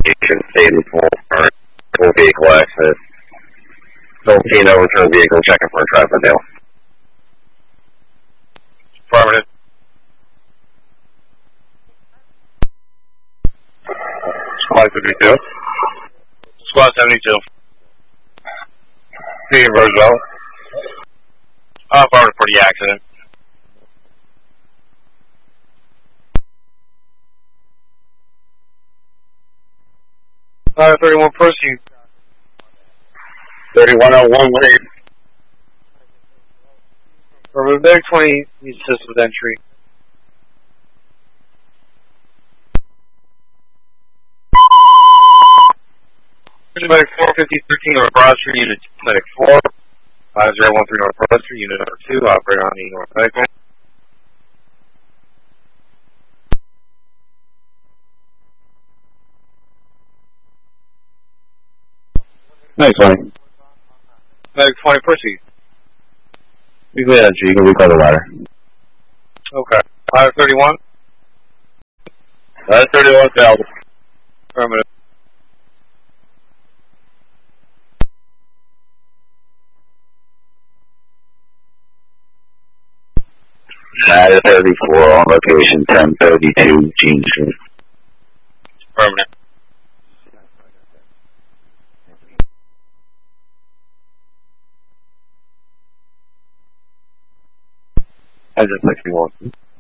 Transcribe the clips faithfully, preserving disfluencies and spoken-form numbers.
location, stated for full vehicle access. Don't see no return vehicle checking for a traffic deal. Affirmative. Squad fifty-two. Squad seventy-two. Team Roosevelt. Uh, affirmative for the accident. Uh, thirty-one, proceed. thirty-one oh one, lead. Affirmative, Medic twenty needs assist with entry. Medic four, fifty thirteen, North Broad Street, Unit Medic four, five zero one three North Broad Street, Unit number two, operator on the North Medical. Medic twenty. Medic twenty, proceed. You can entry, you can recall the ladder. Okay. five thirty-one. five thirty-one, Calvin. Affirmative. Ladder thirty-four on location ten thirty-two Jean Street. Affirmative. Engine sixty-one.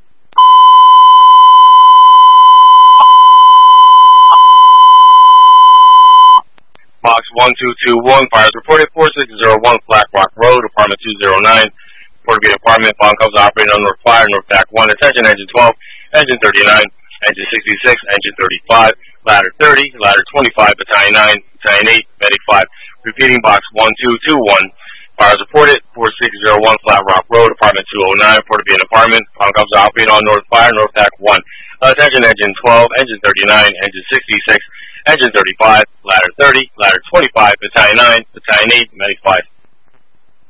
Box one two two one, fires reported four six zero one, Black Rock Road, apartment two zero nine. Report to be an apartment, bomb comes operating on North Fire, North Back one. Attention, engine twelve, engine thirty-nine, engine sixty-six, engine thirty-five, ladder thirty, ladder twenty-five, battalion nine, battalion eight, medic five. Repeating, box one two two one. Fires reported four six zero one, Flat Rock Road, apartment two oh nine. Report to be an apartment, bomb comes operating on North Fire, North Back one. Attention, engine twelve, engine thirty-nine, engine sixty-six, engine thirty-five, ladder thirty, ladder twenty-five, battalion nine, battalion eight, medic five.